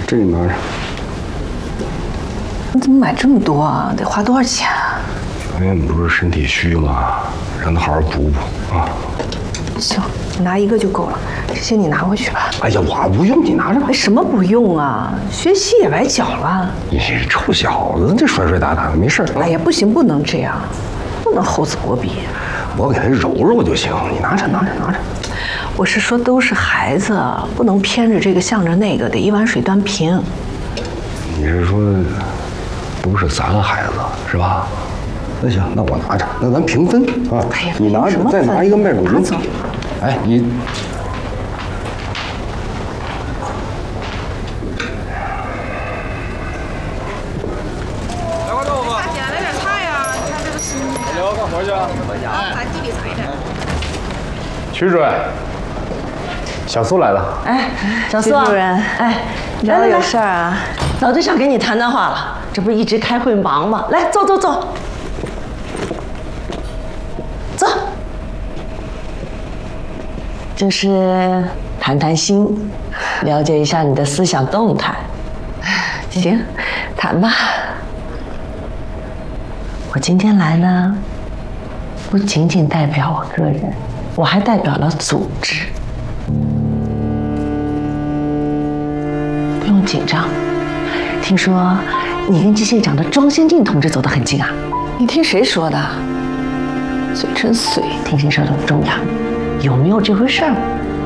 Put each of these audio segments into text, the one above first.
这你拿着。 你怎么买这么多啊？得花多少钱啊？ 小燕不是身体虚吗？让她好好补补啊。 行，你拿一个就够了，这些你拿回去吧。 哎呀，我不用，你拿着吧。 什么不用啊？学习也白搅了。 你臭小子，这摔摔打打的，没事。 哎呀，不行，不能这样，不能厚此薄彼。 我给他揉揉就行，你拿着，拿着，拿着。 我是说，都是孩子，不能偏着这个向着那个，得一碗水端平。 你是说，都是咱孩子是吧？那行，那我拿着，那咱平分啊。 哎呀， 你拿着，再拿一个麦乳精。 走。 哎，你。 来块豆腐。大姐，来点菜呀！你看这个新鲜。聊干活去啊？把地里踩点。 曲主任，小苏来了。 哎，小苏主任， 哎， 找我有事儿啊？ 早就想跟你谈谈话了，这不是一直开会忙吗？来，坐坐坐，坐。就是谈谈心，了解一下你的思想动态。行，谈吧。我今天来呢，不仅仅代表我个人，我还代表了组织。不用紧张。听说你跟机械长的庄先进同志走得很近啊？ 你听谁说的？嘴真碎。 听谁说的不重要，有没有这回事儿？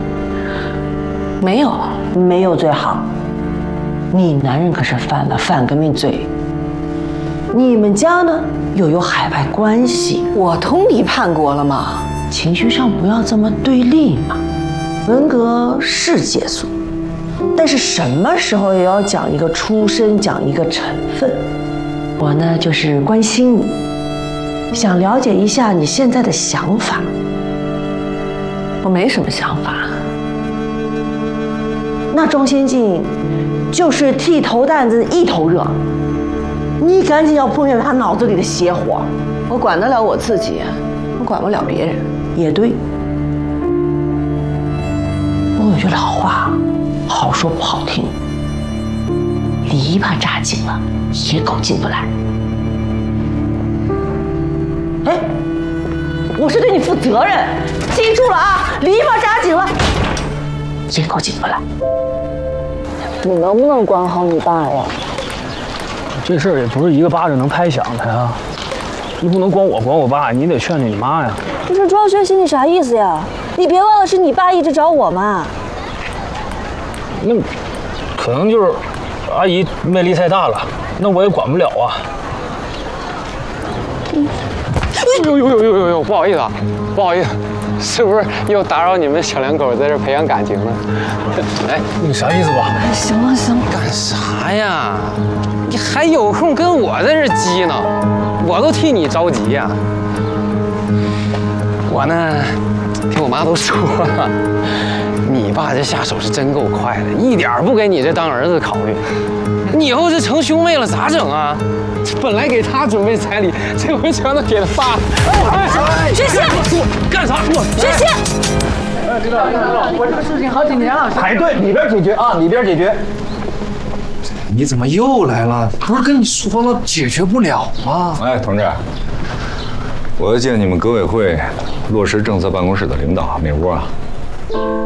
没有， 没有最好。你男人可是犯了反革命罪，你们家呢又有海外关系， 我通敌叛国了吗？ 情绪上不要这么对立嘛。文革是结束，但是什么时候也要讲一个出身，讲一个成分。我呢就是关心你，想了解一下你现在的想法。 我没什么想法。 那庄先进就是剃头担子一头热，你赶紧要扑灭他脑子里的邪火。 我管得了我自己，我管不了别人。 也对，不过有句老话，好说不好听，篱笆扎紧了，野狗进不来。哎，我是对你负责任，记住了啊！篱笆扎紧了，野狗进不来。你能不能管好你爸呀？ 这事儿也不是一个巴掌能拍响的呀，你不能光我管我爸，你得劝劝你妈呀。 不是庄学习，你啥意思呀？你别忘了是你爸一直找我嘛。 那可能就是阿姨魅力太大了，那我也管不了啊。 呦，不好意思啊，不好意思，是不是又打扰你们小两口在这培养感情了？哎， 你啥意思吧？ 行了行了， 干啥呀？你还有空跟我在这激呢，我都替你着急呀。我呢，听我妈都说了，你爸这下手是真够快的，一点不给你这当儿子考虑。你以后这成兄妹了咋整啊？本来给他准备彩礼，这回全都给他爸了。 学习， 干啥？ 学习。 知道，我这个事情好几年了。排队里边解决啊，里边解决。 你怎么又来了？不是跟你说了解决不了吗？ 哎，同志，我要见你们革委会落实政策办公室的领导，哪屋啊？